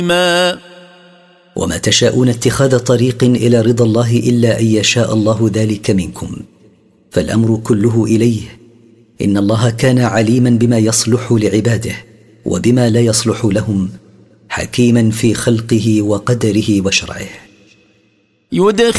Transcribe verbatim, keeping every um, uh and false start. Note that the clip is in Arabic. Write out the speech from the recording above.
وما تشاءون اتخاذ طريق إلى رضا الله إلا أن يشاء الله ذلك منكم، فالأمر كله إليه، إن الله كان عليما بما يصلح لعباده وبما لا يصلح لهم، حكيما في خلقه وقدره وشرعه. يدخل